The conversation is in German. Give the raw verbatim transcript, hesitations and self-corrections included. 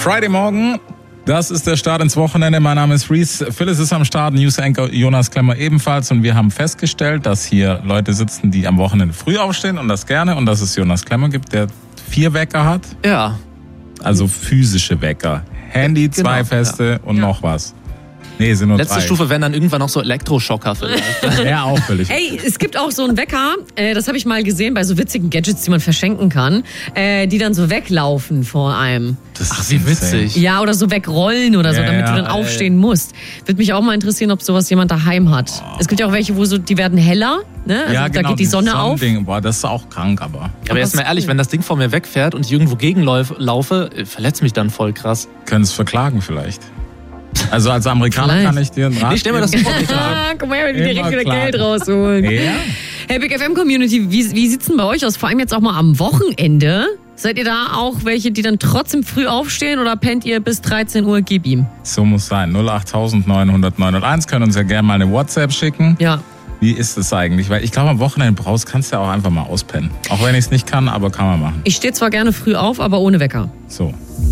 Friday Morgen, das ist der Start ins Wochenende. Mein Name ist Reese. Phyllis ist am Start, News Anchor Jonas Klemmer ebenfalls. Und wir haben festgestellt, dass hier Leute sitzen, die am Wochenende früh aufstehen und das gerne. Und dass es Jonas Klemmer gibt, der vier Wecker hat. Ja. Also physische Wecker. Handy, genau, zwei feste ja. und ja. noch was. Nee, sind nur Letzte drei. Stufe wären dann irgendwann noch so Elektroschocker vielleicht. Ja, auch völlig. Ey, es gibt auch so einen Wecker, äh, das habe ich mal gesehen bei so witzigen Gadgets, die man verschenken kann, äh, die dann so weglaufen vor einem. Das Ach, ist wie insane. witzig. Ja, oder so wegrollen oder so, Ja, damit ja, du dann ja, aufstehen musst. Würde mich auch mal interessieren, ob sowas jemand daheim hat. Es gibt ja auch welche, wo so, die werden heller, ne? Also Ja, da genau, geht die Sonne auf. Sonnending. Boah, das ist auch krank, aber. Aber jetzt mal ehrlich, wenn das Ding vor mir wegfährt und ich irgendwo gegenlaufe, verletzt mich dann voll krass. Können es verklagen vielleicht. Also als Amerikaner Vielleicht. kann ich dir einen Rat Nee, stell mir das geben. vor, ich Ah, guck mal her, wenn wir direkt Immer wieder klar. Geld rausholen. Ja. Hey, Big F M Community, wie, wie sieht's denn bei euch aus? Vor allem jetzt auch mal am Wochenende. Seid ihr da auch welche, die dann trotzdem früh aufstehen oder pennt ihr bis dreizehn Uhr, gib ihm? So muss sein. null acht neun null null neun null eins können uns ja gerne mal eine WhatsApp schicken. Ja. Wie ist es eigentlich? Weil ich glaube, am Wochenende brauchst kannst du ja auch einfach mal auspennen. Auch wenn ich es nicht kann, aber kann man machen. Ich stehe zwar gerne früh auf, aber ohne Wecker. So.